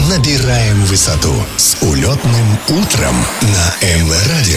набираем высоту с улетным утром на МВ-радио.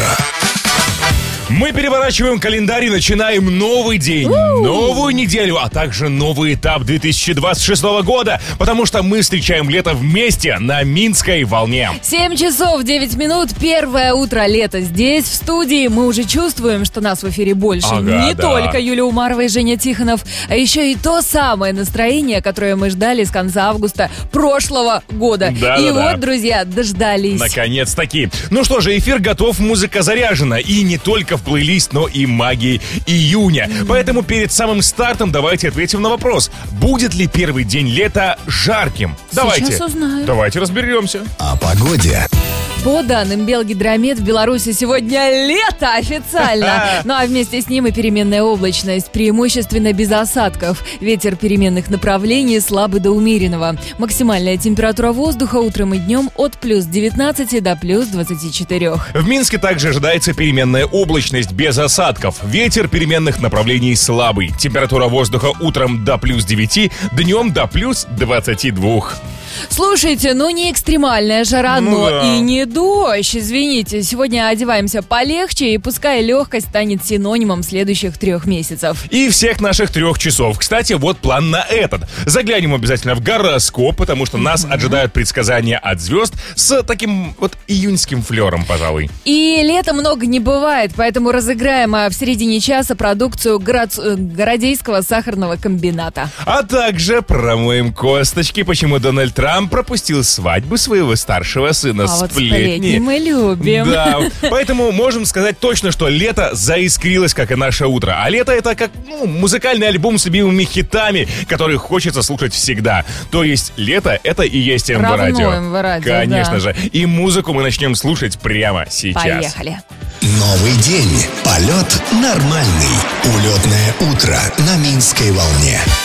Мы переворачиваем календарь и начинаем новый день, новую неделю, а также новый этап 2026 года, потому что мы встречаем лето вместе на Минской волне. 7 часов 9 минут, первое утро лета здесь, в студии. Мы уже чувствуем, что нас в эфире больше. Не только Юлия Умарова и Женя Тихонов, а еще и то самое настроение, которое мы ждали с конца августа прошлого года. Вот, друзья, дождались. Наконец-таки. Ну что же, эфир готов, музыка заряжена. И не только в плейлист, но и магии июня. Поэтому перед самым стартом давайте ответим на вопрос. Будет ли первый день лета жарким? Сейчас узнаем. Давайте разберемся. О погоде. По данным Белгидромет, в Беларуси сегодня лето официально. Ну а вместе с ним и переменная облачность, преимущественно без осадков. Ветер переменных направлений слабый до умеренного. Максимальная температура воздуха утром и днем от плюс 19 до плюс 24. В Минске также ожидается переменная облачность без осадков. Ветер переменных направлений слабый. Температура воздуха утром до плюс 9, днем до плюс 22. Слушайте, не экстремальная жара, но и не дождь. Извините, сегодня одеваемся полегче, и пускай легкость станет синонимом следующих 3 месяцев. И всех наших 3 часов. Кстати, вот план на этот. Заглянем обязательно в гороскоп, потому что нас ожидают предсказания от звезд с таким вот июньским флером, пожалуй. И лета много не бывает, поэтому разыграем в середине часа продукцию Городейского сахарного комбината. А также промоем косточки, почему Дональд Трамп пропустил свадьбу своего старшего сына. Сплетни мы любим. Да, поэтому можем сказать точно, что лето заискрилось, как и наше утро. А лето — это как музыкальный альбом с любимыми хитами, которые хочется слушать всегда. То есть лето — это и есть МВ-радио. МВ-радио, конечно же. И музыку мы начнем слушать прямо сейчас. Поехали. Новый день. Полет нормальный. Улетное утро на Минской волне.